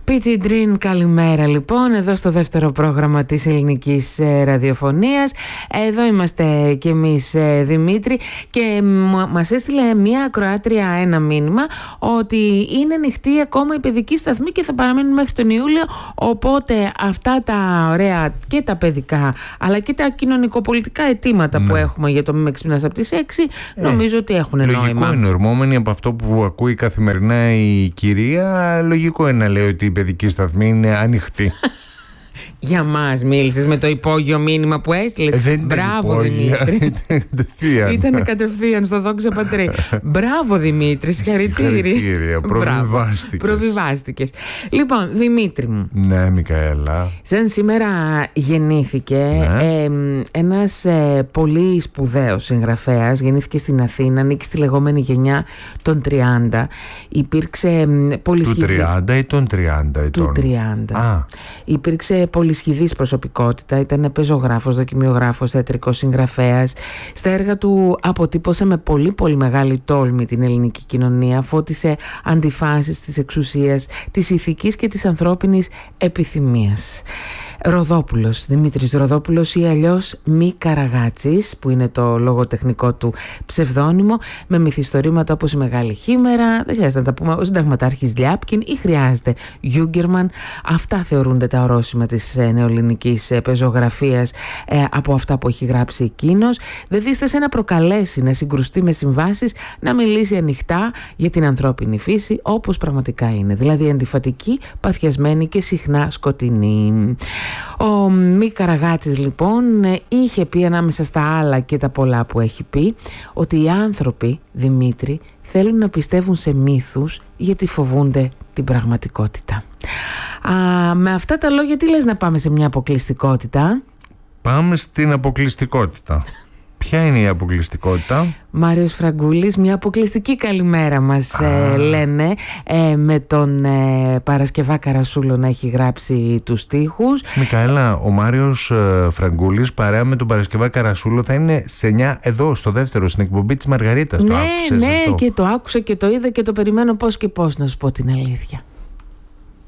Peachy Dream, καλημέρα λοιπόν, εδώ στο δεύτερο πρόγραμμα της ελληνικής ραδιοφωνίας. Εδώ είμαστε κι εμείς, Δημήτρη, και μας έστειλε μια ακροάτρια ένα μήνυμα ότι είναι ανοιχτή ακόμα η παιδική σταθμή και θα παραμείνουν μέχρι τον Ιούλιο, οπότε αυτά τα ωραία και τα παιδικά αλλά και τα κοινωνικοπολιτικά αιτήματα που έχουμε για το μη με ξυπνάς από τις 6 νομίζω ότι έχουν νόημα. Λογικό είναι, ορμόμενοι από αυτό που ακούει καθημερινά η κυρία, λογικό είναι να λέει ότι η παιδική σταθμή είναι ανοιχτή. Για μας μίλησες με το υπόγειο μήνυμα που έστειλες. Μπράβο Δημήτρη. Ήταν κατευθείαν στο Δόξα Πατρί. Μπράβο Δημήτρη, συγχαρητήρια. Προβιβάστηκες. Λοιπόν, Δημήτρη μου. Ναι, Μικαέλα. Σαν σήμερα γεννήθηκε ένας πολύ σπουδαίος συγγραφέας. Γεννήθηκε στην Αθήνα, ανήκει στη λεγόμενη γενιά των 30. Υπήρξε πολυσχηδή. Του 30 ή των 30 ετών? Του 30. Υπήρξε πολυσχηδής προσωπικότητα, ήταν πεζογράφος, δοκιμιογράφος, θεατρικός συγγραφέας. Στα έργα του αποτύπωσε με πολύ πολύ μεγάλη τόλμη την ελληνική κοινωνία, φώτισε αντιφάσεις της εξουσίας, της ηθικής και της ανθρώπινης επιθυμίας. Ροδόπουλος, Δημήτρης Ροδόπουλος ή αλλιώς Μη Καραγάτσης, που είναι το λογοτεχνικό του ψευδόνυμο, με μυθιστορήματα όπως η Μεγάλη Χήμερα, δεν χρειάζεται να τα πούμε, ο συνταγματάρχης Λιάπκιν ή χρειάζεται Γιούγκερμαν. Αυτά θεωρούνται τα ορόσημα της νεοελληνικής πεζογραφίας από αυτά που έχει γράψει εκείνος. Δεν δίστασε να προκαλέσει, να συγκρουστεί με συμβάσεις, να μιλήσει ανοιχτά για την ανθρώπινη φύση όπως πραγματικά είναι, δηλαδή αντιφατική, παθιασμένη και συχνά σκοτεινή. Ο Μη Καραγάτσης λοιπόν είχε πει, ανάμεσα στα άλλα και τα πολλά που έχει πει, ότι οι άνθρωποι, Δημήτρη, θέλουν να πιστεύουν σε μύθους γιατί φοβούνται την πραγματικότητα. Με αυτά τα λόγια τι λες να πάμε σε μια αποκλειστικότητα? Πάμε στην αποκλειστικότητα. Ποια είναι η αποκλειστικότητα? Μάριος Φραγκούλης, μια αποκλειστική καλημέρα μας λένε, με τον Παρασκευά Καρασούλο να έχει γράψει τους στίχους. Μικαέλα, ο Μάριος Φραγκούλης παρέα με τον Παρασκευά Καρασούλο θα είναι σε 9 εδώ στο δεύτερο, στην εκπομπή της Μαργαρίτας. Ναι, και το άκουσα και το είδα και το περιμένω πώς και πώς, να σου πω την αλήθεια.